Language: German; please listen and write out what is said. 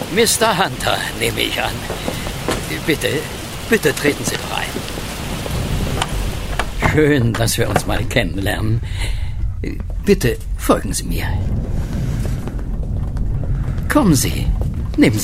Mr. Hunter, nehme ich an. Bitte treten Sie doch ein. Schön, dass wir uns mal kennenlernen. Bitte folgen Sie mir. Kommen Sie, nehmen Sie